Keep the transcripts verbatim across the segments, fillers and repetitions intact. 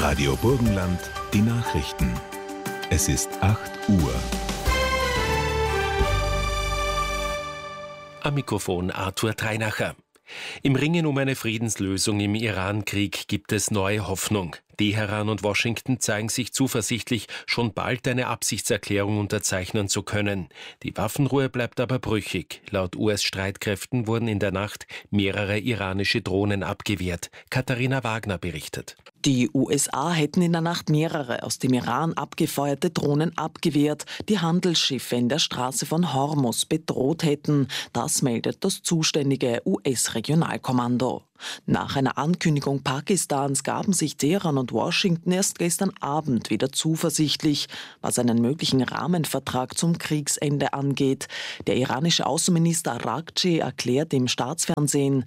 Radio Burgenland, die Nachrichten. Es ist acht Uhr. Am Mikrofon Arthur Treinacher. Im Ringen um eine Friedenslösung im Iran-Krieg gibt es neue Hoffnung. Teheran und Washington zeigen sich zuversichtlich, schon bald eine Absichtserklärung unterzeichnen zu können. Die Waffenruhe bleibt aber brüchig. Laut U S-Streitkräften wurden in der Nacht mehrere iranische Drohnen abgewehrt. Katharina Wagner berichtet. Die U S A hätten in der Nacht mehrere aus dem Iran abgefeuerte Drohnen abgewehrt, die Handelsschiffe in der Straße von Hormuz bedroht hätten. Das meldet das zuständige U S-Regionalkommando. Nach einer Ankündigung Pakistans gaben sich Teheran und Washington erst gestern Abend wieder zuversichtlich, was einen möglichen Rahmenvertrag zum Kriegsende angeht. Der iranische Außenminister Araghchi erklärt im Staatsfernsehen,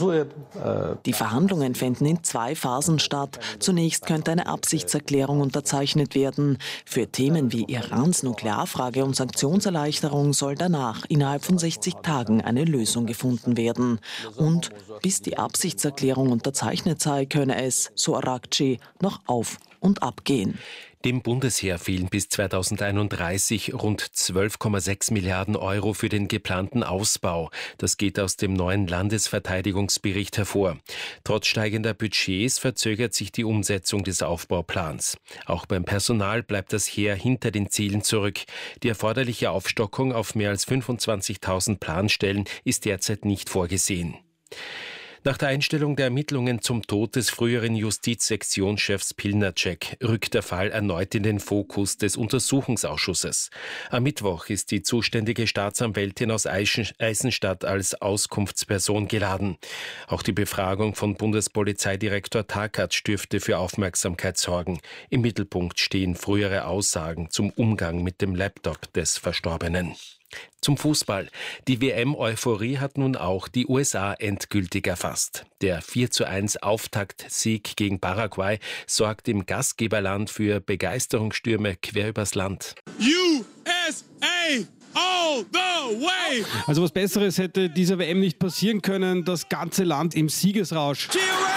die Verhandlungen fänden in zwei Phasen statt. Zunächst könnte eine Absichtserklärung unterzeichnet werden. Für Themen wie Irans Nuklearfrage und Sanktionserleichterung soll danach innerhalb von sechzig Tagen eine Lösung gefunden werden. Und bis die Absichtserklärung unterzeichnet sei, könne es, so Araghchi, noch auf und ab gehen. Dem Bundesheer fehlen bis zweitausendeinunddreißig rund zwölf Komma sechs Milliarden Euro für den geplanten Ausbau. Das geht aus dem neuen Landesverteidigungsbericht hervor. Trotz steigender Budgets verzögert sich die Umsetzung des Aufbauplans. Auch beim Personal bleibt das Heer hinter den Zielen zurück. Die erforderliche Aufstockung auf mehr als fünfundzwanzigtausend Planstellen ist derzeit nicht vorgesehen. Nach der Einstellung der Ermittlungen zum Tod des früheren Justizsektionschefs Pilnacek rückt der Fall erneut in den Fokus des Untersuchungsausschusses. Am Mittwoch ist die zuständige Staatsanwältin aus Eisenstadt als Auskunftsperson geladen. Auch die Befragung von Bundespolizeidirektor Takács dürfte für Aufmerksamkeit sorgen. Im Mittelpunkt stehen frühere Aussagen zum Umgang mit dem Laptop des Verstorbenen. Zum Fußball. Die W M-Euphorie hat nun auch die U S A endgültig erfasst. Der vier zu eins Auftaktsieg gegen Paraguay sorgt im Gastgeberland für Begeisterungsstürme quer übers Land. U S A! All the way! Also was Besseres hätte dieser W M nicht passieren können. Das ganze Land im Siegesrausch.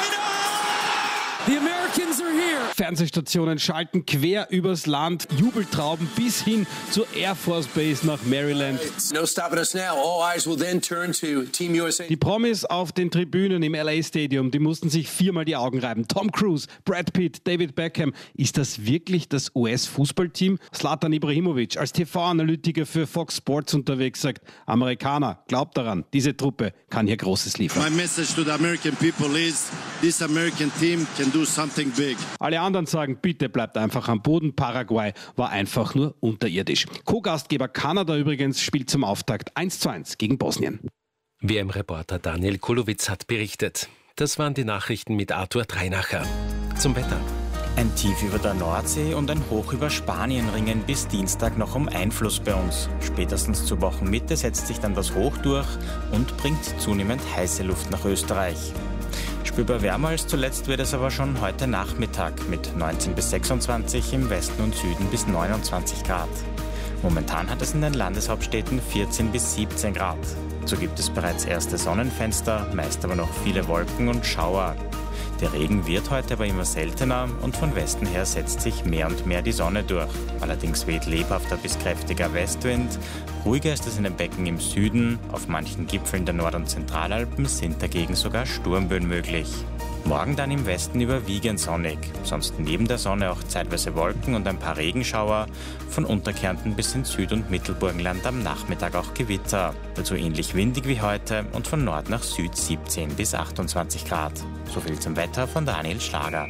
The Americans are here. Fernsehstationen schalten quer übers Land, Jubeltrauben bis hin zur Air Force Base nach Maryland. No stopping us now. All eyes will then turn to Team U S A. Die Promis auf den Tribünen im L A Stadium, die mussten sich viermal die Augen reiben. Tom Cruise, Brad Pitt, David Beckham. Ist das wirklich das U S-Fußballteam? Zlatan Ibrahimovic als T V-Analytiker für Fox Sports unterwegs sagt, Amerikaner, glaubt daran, diese Truppe kann hier Großes liefern. My message to the American people is, this American team can do something big. Alle anderen sagen, bitte bleibt einfach am Boden. Paraguay war einfach nur unterirdisch. Co-Gastgeber Kanada übrigens spielt zum Auftakt eins zu eins gegen Bosnien. W M-Reporter Daniel Kulowitz hat berichtet. Das waren die Nachrichten mit Arthur Treinacher. Zum Wetter. Ein Tief über der Nordsee und ein Hoch über Spanien ringen bis Dienstag noch um Einfluss bei uns. Spätestens zur Wochenmitte setzt sich dann das Hoch durch und bringt zunehmend heiße Luft nach Österreich. Spürbar wärmer als zuletzt wird es aber schon heute Nachmittag mit neunzehn bis sechsundzwanzig, im Westen und Süden bis neunundzwanzig Grad. Momentan hat es in den Landeshauptstädten vierzehn bis siebzehn Grad. So gibt es bereits erste Sonnenfenster, meist aber noch viele Wolken und Schauer. Der Regen wird heute aber immer seltener und von Westen her setzt sich mehr und mehr die Sonne durch. Allerdings weht lebhafter bis kräftiger Westwind. Ruhiger ist es in den Becken im Süden. Auf manchen Gipfeln der Nord- und Zentralalpen sind dagegen sogar Sturmböen möglich. Morgen dann im Westen überwiegend sonnig, sonst neben der Sonne auch zeitweise Wolken und ein paar Regenschauer. Von Unterkärnten bis ins Süd- und Mittelburgenland am Nachmittag auch Gewitter. Dazu ähnlich windig wie heute und von Nord nach Süd siebzehn bis achtundzwanzig Grad. Soviel zum Wetter von Daniel Schlager.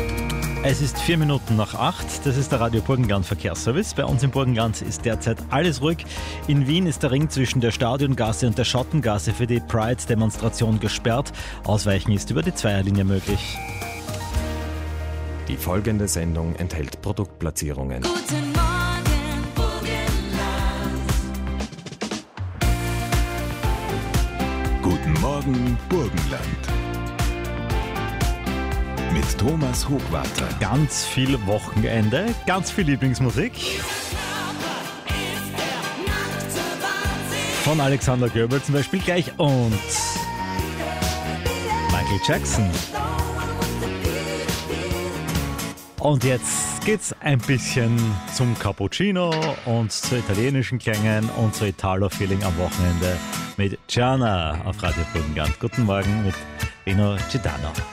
Es ist vier Minuten nach acht. Das ist der Radio Burgenland Verkehrsservice. Bei uns im Burgenland ist derzeit alles ruhig. In Wien ist der Ring zwischen der Stadiongasse und der Schottengasse für die Pride-Demonstration gesperrt. Ausweichen ist über die Zweierlinie möglich. Die folgende Sendung enthält Produktplatzierungen. Guten Morgen, Burgenland. Guten Morgen, Burgenland. Mit Thomas Hochwarter. Ganz viel Wochenende, ganz viel Lieblingsmusik. Von Alexander Göbel zum Beispiel gleich und Michael Jackson. Und jetzt geht's ein bisschen zum Cappuccino und zu italienischen Klängen und zu Italo-Feeling am Wochenende mit Gianna auf Radio Burgenland. Guten Morgen mit Rino Gitano.